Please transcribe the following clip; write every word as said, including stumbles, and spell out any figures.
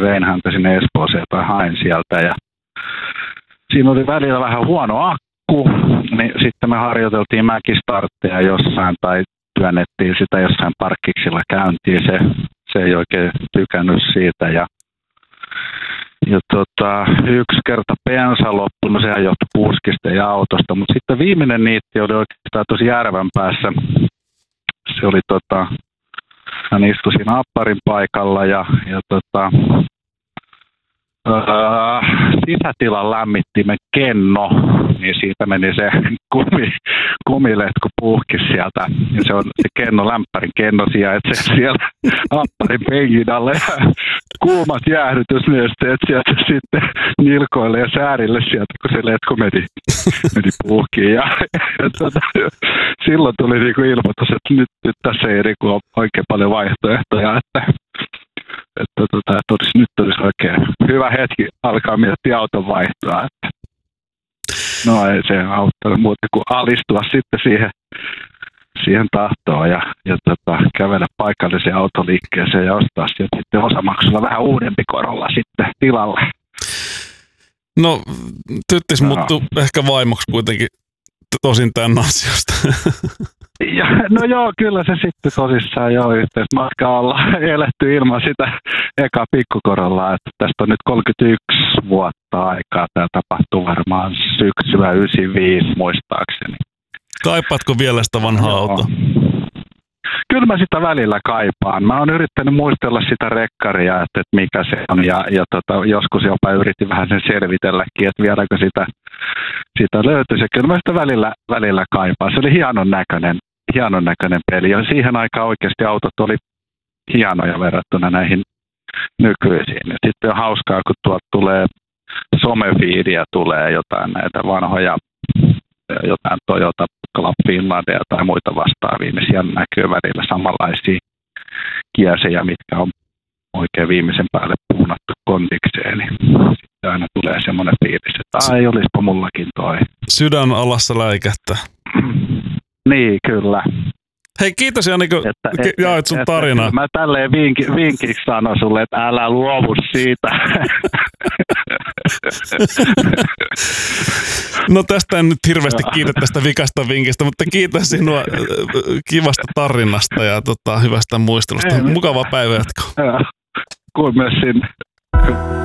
vein häntä sinne Espooseen tai hain sieltä. Ja siinä oli välillä vähän huono akku, niin sitten me harjoiteltiin mäkistartteja jossain tai työnnettiin sitä jossain parkkiksilla käyntiin. Se, se ei oikein tykännyt siitä. Ja, ja tota, yksi kerta bensa loppui, no sehän johtui puskista ja autosta, mutta sitten viimeinen niitti oli oikeastaan tosi järven päässä. Se oli tota, hän istui siinä apparin paikalla ja, ja tota, ää, sisätilan lämmittimen kenno, niin siitä meni se kumi, kumiletku puhki sieltä. Ja se on se kenno, lämpärin kenno sijaitsee siellä apparin penkin alla ja kuumat jäähdytysnesteet sieltä sitten nilkoille ja säärille sieltä, kun se letku meni, meni puhkiin. Ja, ja tota, silloin tuli niinku ilmoitus, että nyt, nyt tässä ei niinku ole oikein paljon vaihtoehtoja, että Että, tota, että olisi, nyt olisi oikein hyvä hetki alkaa miettiä auton vaihtoa. Että no ei se auttanut muuta kuin alistua sitten siihen, siihen tahtoon ja, ja tota, kävellä paikalliseen autoliikkeeseen ja ostaa sitten osamaksulla vähän uudempi Corolla sitten tilalle. No tyttis no. muuttui ehkä vaimoksi kuitenkin tosin tämän asiasta. Ja, no joo, kyllä se sitten tosissaan joo yhteismatkaa ollaan eletty ilman sitä eka pikkukorollaa, että tästä on nyt kolmekymmentäyksi vuotta aikaa. Tämä tapahtuu varmaan syksyllä yhdeksänkymmentäviisi muistaakseni. Kaipaatko vielä sitä vanhaa joo. autoa? Kyllä mä sitä välillä kaipaan. Mä oon yrittänyt muistella sitä rekkaria, että, että mikä se on ja, ja tota, joskus jopa yritin vähän sen selvitelläkin, että vieläkö sitä, sitä löytyisi. Kyllä mä sitä välillä, välillä kaipaan. Se oli hienon näköinen. Hienon näköinen peli. Ja siihen aikaan oikeasti autot oli hienoja verrattuna näihin nykyisiin. Ja sitten on hauskaa, kun tuolta tulee somefiidiä, tulee jotain näitä vanhoja, jotain Toyota Club Finlandia tai muita vastaavia, niin siellä näkyy välillä samanlaisia kiesejä, mitkä on oikein viimeisen päälle puunattu kondikseen. Niin sitten aina tulee semmoinen fiilis, että ai, olisiko mullakin toi. Sydän alassa läikähtää. Niin, kyllä. Hei, kiitos Jani, kun että, jaoit sun että, tarinaa. Mä tälleen vinki, vinkiksi sanon sulle, että älä luovu siitä. No tästä en nyt hirveästi kiitä tästä vikasta vinkistä, mutta kiitos sinua kivasta tarinasta ja tota, hyvästä muistelusta. Mukava päivä jatkoa. Kuul myös sinne.